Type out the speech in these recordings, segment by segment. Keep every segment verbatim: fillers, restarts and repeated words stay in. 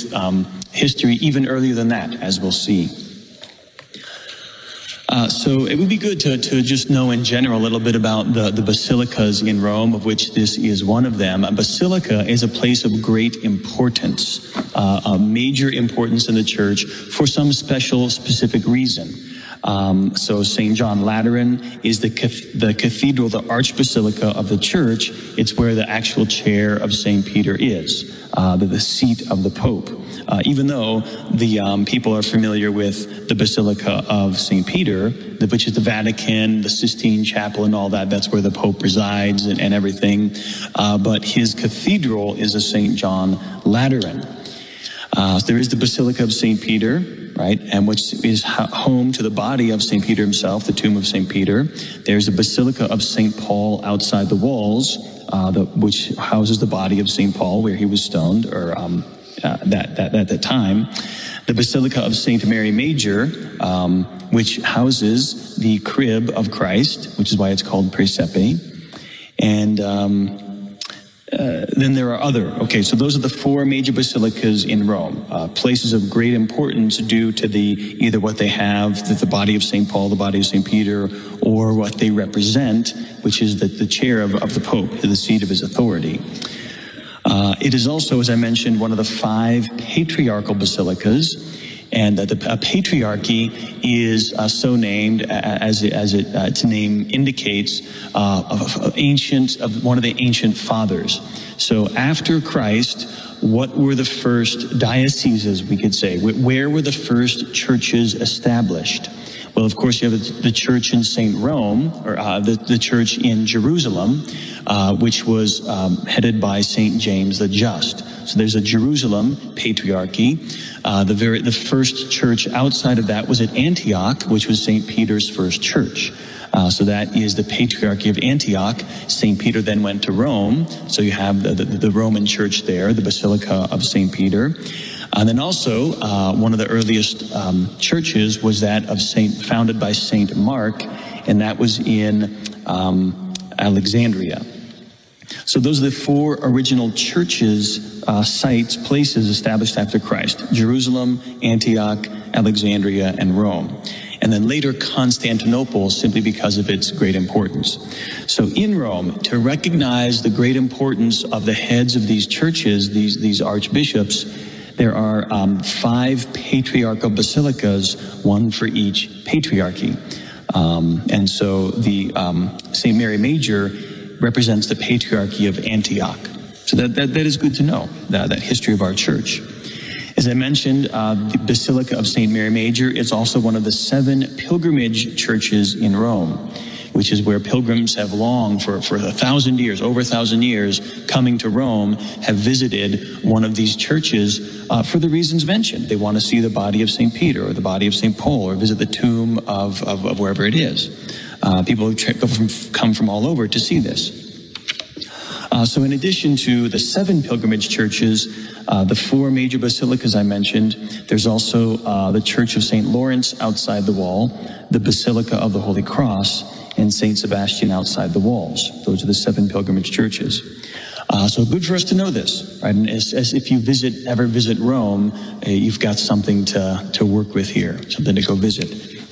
with um, history even earlier than that, as we'll see. Uh, so it would be good to, to just know in general a little bit about the, the basilicas in Rome, of which this is one of them. A basilica is a place of great importance, uh, a major importance in the church for some special, specific reason. Um, so Saint John Lateran is the the cathedral, the archbasilica of the church. It's where the actual chair of Saint Peter is, uh, the, the seat of the Pope. Uh, even though the um, people are familiar with the Basilica of Saint Peter, the, which is the Vatican, the Sistine Chapel, and all that. That's where the Pope resides and, and everything. Uh, but his cathedral is a Saint John Lateran. Uh, so there is the Basilica of Saint Peter, right, and which is home to the body of Saint Peter himself, the tomb of Saint Peter. There's the Basilica of Saint Paul outside the walls, uh, the, which houses the body of Saint Paul, where he was stoned, or um, uh, that, that at that time. The Basilica of Saint Mary Major, um, which houses the crib of Christ, which is why it's called Praesepe, and um, Uh, then there are other. Okay, so those are the four major basilicas in Rome, uh, places of great importance due to the either what they have, the, the body of Saint Paul, the body of Saint Peter, or what they represent, which is the, the chair of, of the Pope, the seat of his authority. Uh, it is also, as I mentioned, one of the five patriarchal basilicas, and uh, the a patriarchy is uh, so named as it, as it, uh, its name indicates, uh, of, of ancient of one of the ancient fathers. So after Christ, what were the first dioceses, we could say? Where were the first churches established? Well, of course, you have the church in Saint Rome, or uh, the, the church in Jerusalem, uh, which was um, headed by Saint James the Just. So there's a Jerusalem patriarchy. Uh, the very the first church outside of that was at Antioch, which was Saint Peter's first church. Uh, so that is the Patriarchy of Antioch. Saint Peter then went to Rome, so you have the, the, the Roman church there, the Basilica of Saint Peter. And then also, uh, one of the earliest um, churches was that of Saint, founded by Saint Mark, and that was in um, Alexandria. So those are the four original churches, uh, sites, places established after Christ: Jerusalem, Antioch, Alexandria, and Rome. And then later Constantinople, simply because of its great importance. So in Rome, to recognize the great importance of the heads of these churches, these, these archbishops, there are um, five patriarchal basilicas, one for each patriarchy. Um, and so the um, Saint Mary Major represents the Patriarchy of Antioch. So that, that, that is good to know, that, that history of our church. As I mentioned, uh, the Basilica of Saint Mary Major is also one of the seven pilgrimage churches in Rome, which is where pilgrims have long, for, for a thousand years, over a thousand years, coming to Rome, have visited one of these churches uh, for the reasons mentioned. They want to see the body of Saint Peter or the body of Saint Paul, or visit the tomb of, of, of wherever it is. Uh, people come from, come from all over to see this. Uh, so in addition to the seven pilgrimage churches, uh, the four major basilicas I mentioned, there's also uh, the Church of Saint Lawrence outside the wall, the Basilica of the Holy Cross, and Saint Sebastian outside the walls. Those are the seven pilgrimage churches. Uh, so good for us to know this, right? And as, as if you visit, ever visit Rome, uh, you've got something to, to work with here, something to go visit.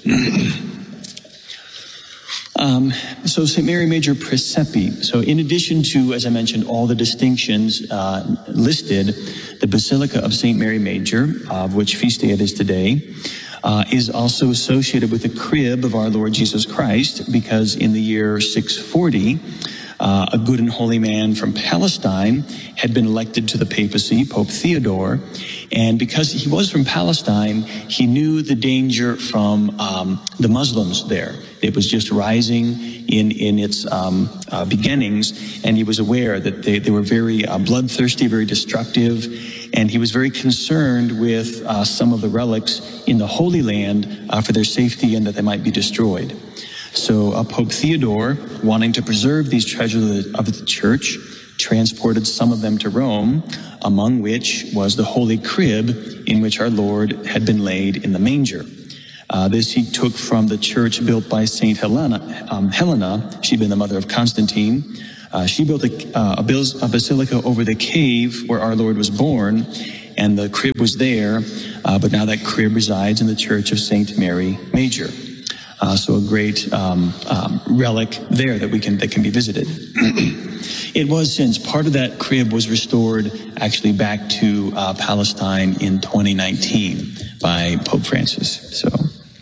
Um, so Saint Mary Major Praesepe. So in addition to, as I mentioned, all the distinctions uh, listed, the Basilica of Saint Mary Major, uh, of which feast day it is today, uh, is also associated with the crib of our Lord Jesus Christ, because in the year six forty, uh, a good and holy man from Palestine had been elected to the papacy, Pope Theodore, and because he was from Palestine, he knew the danger from um, the Muslims there. It was just rising in, in its um, uh, beginnings, and he was aware that they, they were very uh, bloodthirsty, very destructive, and he was very concerned with uh, some of the relics in the Holy Land uh, for their safety and that they might be destroyed. So uh, Pope Theodore, wanting to preserve these treasures of the, of the church, transported some of them to Rome, among which was the Holy Crib in which our Lord had been laid in the manger. Uh, this he took from the church built by Saint Helena. Um, Helena, she'd been the mother of Constantine. Uh, she built a, uh, a, a basilica over the cave where our Lord was born, and the crib was there, uh, but now that crib resides in the Church of Saint Mary Major. Uh, so a great um, um, relic there that we can that can be visited. It was since part of that crib was restored actually back to uh, Palestine in twenty nineteen by Pope Francis. So,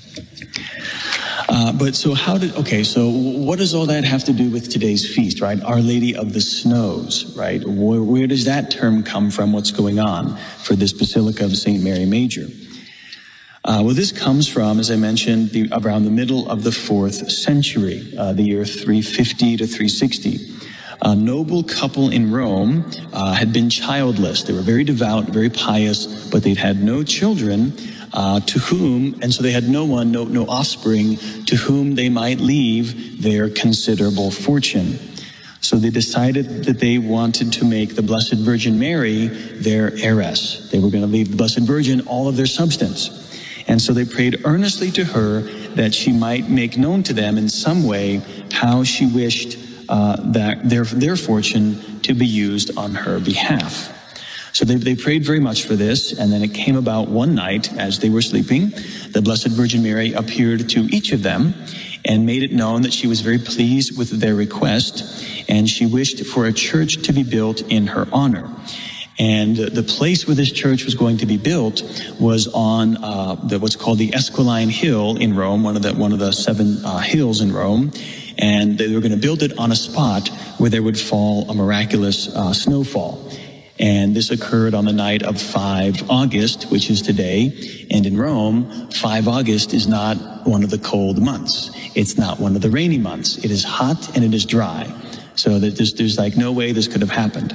uh, but so how did? Okay, so what does all that have to do with today's feast, right? Our Lady of the Snows, right? Where, where does that term come from? What's going on for this Basilica of Saint Mary Major? Uh, well, this comes from, as I mentioned, the, around the middle of the fourth century, uh, the year three fifty to three sixty. A noble couple in Rome uh, had been childless. They were very devout, very pious, but they'd had no children uh, to whom, and so they had no one, no, no offspring to whom they might leave their considerable fortune. So they decided that they wanted to make the Blessed Virgin Mary their heiress. They were going to leave the Blessed Virgin all of their substance. And so they prayed earnestly to her that she might make known to them in some way how she wished uh, that their, their fortune to be used on her behalf. So they, they prayed very much for this, and then it came about one night as they were sleeping, the Blessed Virgin Mary appeared to each of them and made it known that she was very pleased with their request, and she wished for a church to be built in her honor. And the place where this church was going to be built was on uh, the, what's called the Esquiline Hill in Rome, one of the one of the seven uh, hills in Rome. And they were going to build it on a spot where there would fall a miraculous uh, snowfall. And this occurred on the night of the fifth of August, which is today. And in Rome, the fifth of August is not one of the cold months. It's not one of the rainy months. It is hot and it is dry. So that there's, there's like no way this could have happened.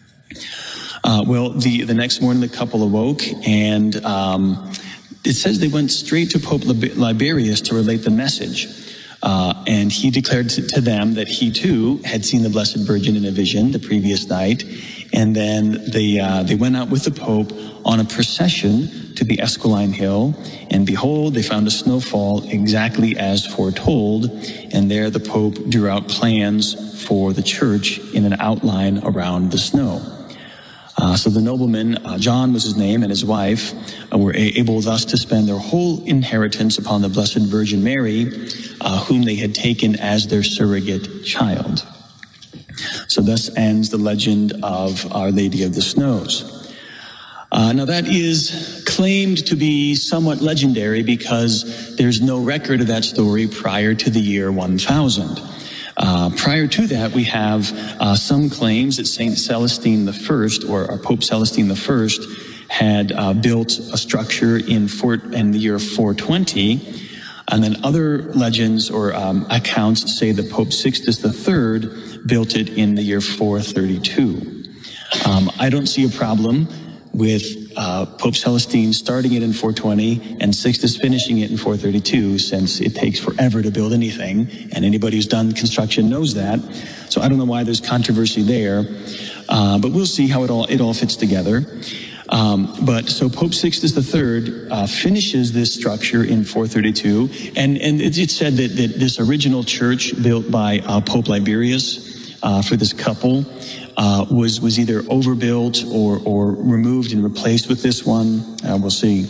Uh, well, the, the next morning the couple awoke, and um, it says they went straight to Pope Liberius to relate the message. Uh, and he declared to, to them that he too had seen the Blessed Virgin in a vision the previous night. And then they, uh, they went out with the Pope on a procession to the Esquiline Hill. And behold, they found a snowfall exactly as foretold. And there the Pope drew out plans for the church in an outline around the snow. Uh, so the nobleman, uh, John was his name, and his wife uh, were a- able thus to spend their whole inheritance upon the Blessed Virgin Mary, uh, whom they had taken as their surrogate child. So thus ends the legend of Our Lady of the Snows. Uh, now that is claimed to be somewhat legendary because there's no record of that story prior to the year one thousand. Uh, prior to that, we have uh, some claims that Saint Celestine the First, or, or Pope Celestine the First, had uh, built a structure in, Fort, in the year four twenty, and then other legends or um, accounts say that Pope Sixtus the Third built it in the year four thirty-two. Um, I don't see a problem with uh, Pope Celestine starting it in four twenty and Sixtus finishing it in four thirty-two, since it takes forever to build anything, and anybody who's done construction knows that. So I don't know why there's controversy there, uh, but we'll see how it all it all fits together. Um, but so Pope Sixtus the Third uh, finishes this structure in four thirty-two, and and it's it said that, that this original church built by uh, Pope Liberius uh, for this couple Uh, was was either overbuilt or or removed and replaced with this one. Uh, we'll see.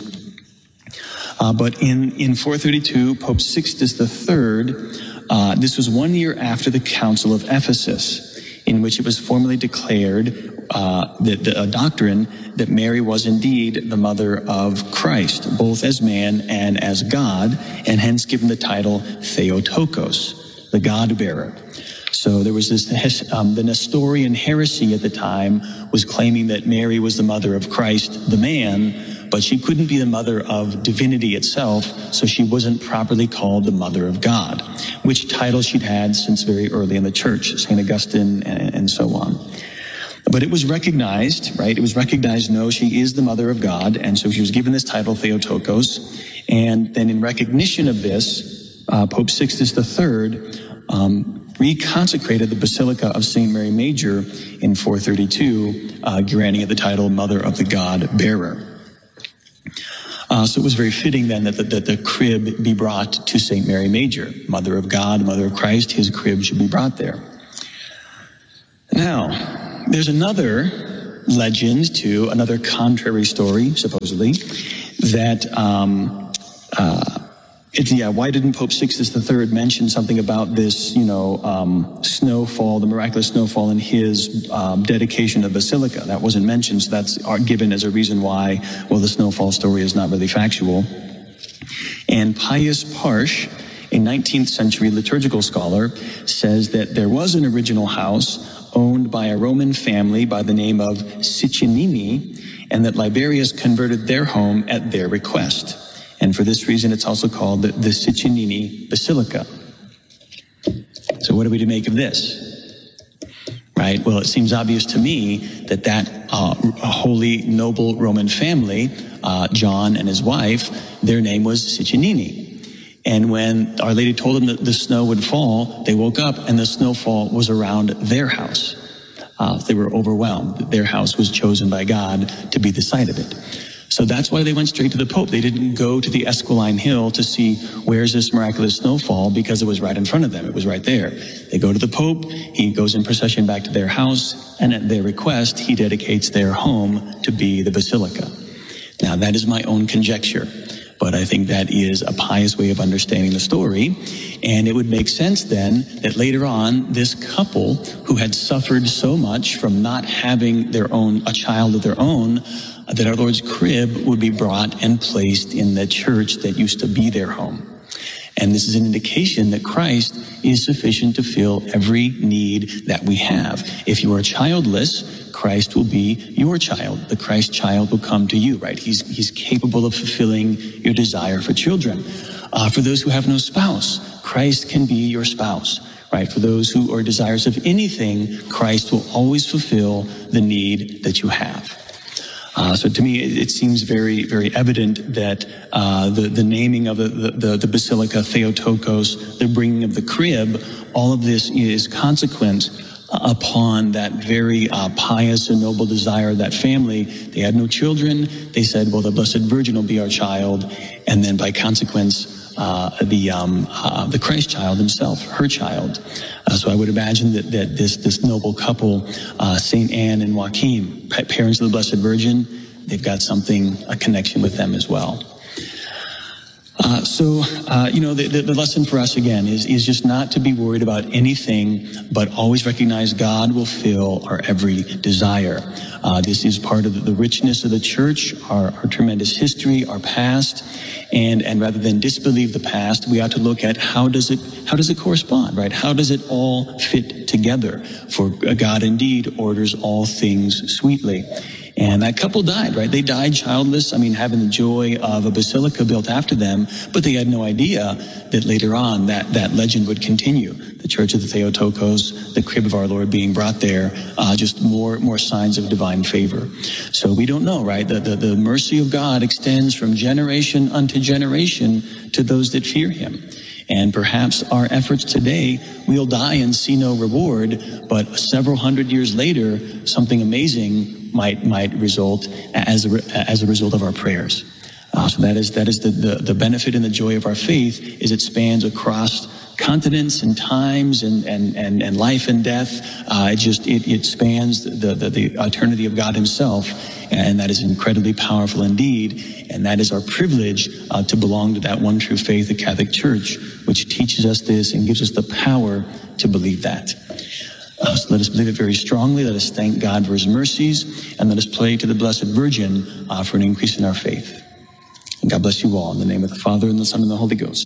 Uh, but in in four thirty-two, Pope Sixtus the Third, uh, this was one year after the Council of Ephesus, in which it was formally declared uh, that the a doctrine that Mary was indeed the mother of Christ, both as man and as God, and hence given the title Theotokos, the God-bearer. So there was this, um, the Nestorian heresy at the time was claiming that Mary was the mother of Christ, the man, but she couldn't be the mother of divinity itself, so she wasn't properly called the mother of God, which title she'd had since very early in the church, Saint Augustine and, and so on. But it was recognized, right? It was recognized, no, she is the mother of God, and so she was given this title, Theotokos, and then in recognition of this, uh, Pope Sixtus the Third, um, reconsecrated the Basilica of Saint Mary Major in four thirty-two, uh, granting it the title Mother of the God-bearer. Uh, so it was very fitting then that the, that the crib be brought to Saint Mary Major. Mother of God, Mother of Christ, his crib should be brought there. Now, there's another legend to another contrary story, supposedly, that um, uh, it's, yeah, why didn't Pope Sixtus the Third mention something about this, you know, um, snowfall, the miraculous snowfall in his um, dedication of Basilica? That wasn't mentioned, so that's given as a reason why, well, the snowfall story is not really factual. And Pius Parsch, a nineteenth century liturgical scholar, says that there was an original house owned by a Roman family by the name of Ciccinini, and that Liberius converted their home at their request. And for this reason, it's also called the, the Ciccinini Basilica. So what are we to make of this? Right? Well, it seems obvious to me that that uh, holy, noble Roman family, uh, John and his wife, their name was Ciccinini. And when Our Lady told them that the snow would fall, they woke up and the snowfall was around their house. Uh, they were overwhelmed. Their house was chosen by God to be the site of it. So that's why they went straight to the Pope. They didn't go to the Esquiline Hill to see where's this miraculous snowfall, because it was right in front of them. It was right there. They go to the Pope. He goes in procession back to their house, and at their request, he dedicates their home to be the Basilica. Now, that is my own conjecture, but I think that is a pious way of understanding the story. And it would make sense then that later on, this couple who had suffered so much from not having their own, a child of their own, that our Lord's crib would be brought and placed in the church that used to be their home. And this is an indication that Christ is sufficient to fill every need that we have. If you are childless, Christ will be your child. The Christ child will come to you, right? He's, he's capable of fulfilling your desire for children. Uh, for those who have no spouse, Christ can be your spouse, right? For those who are desirous of anything, Christ will always fulfill the need that you have. Uh, so to me, it, it seems very, very evident that uh, the, the naming of the, the, the Basilica Theotokos, the bringing of the crib, all of this is consequent upon that very uh, pious and noble desire of that family. They had no children. They said, well, the Blessed Virgin will be our child. And then by consequence, uh, the um, uh, the Christ child himself, her child. Uh, so I would imagine that, that this, this noble couple, uh, Saint Anne and Joachim, parents of the Blessed Virgin, they've got something, a connection with them as well. Uh, so, uh, you know, the, the, the lesson for us, again, is, is just not to be worried about anything, but always recognize God will fill our every desire. Uh, this is part of the richness of the church, our, our tremendous history, our past, and, and rather than disbelieve the past, we ought to look at how does it, how does it correspond, right? How does it all fit together? For God indeed orders all things sweetly. And that couple died, right? They died childless, I mean, having the joy of a basilica built after them, but they had no idea that later on that, that legend would continue. The Church of the Theotokos, the crib of our Lord being brought there, uh, just more, more signs of divine favor. So we don't know, right? The, the, the mercy of God extends from generation unto generation to those that fear him. And perhaps our efforts today, we'll die and see no reward, but several hundred years later, something amazing might might result as a, as a result of our prayers. Uh, so that is that is the, the the benefit and the joy of our faith, is it spans across continents and times and and and, and life and death. Uh, it just it, it spans the, the the eternity of God himself, and that is incredibly powerful indeed. And that is our privilege uh, to belong to that one true faith, the Catholic Church, which teaches us this and gives us the power to believe that. Uh, so let us believe it very strongly. Let us thank God for his mercies, and let us pray to the Blessed Virgin uh, for an increase in our faith. And God bless you all, in the name of the Father, and the Son, and the Holy Ghost.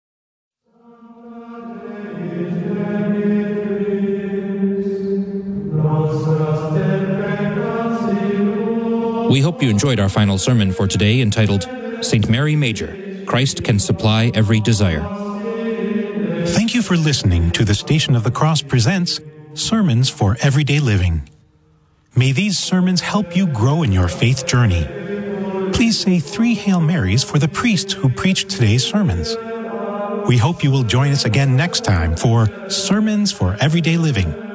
We hope you enjoyed our final sermon for today, entitled Saint Mary Major, Christ Can Supply Every Desire. Thank you for listening to the Station of the Cross presents Sermons for Everyday Living. May these sermons help you grow in your faith journey. Please say three Hail Marys for the priest who preached today's sermons. We hope you will join us again next time for Sermons for Everyday Living.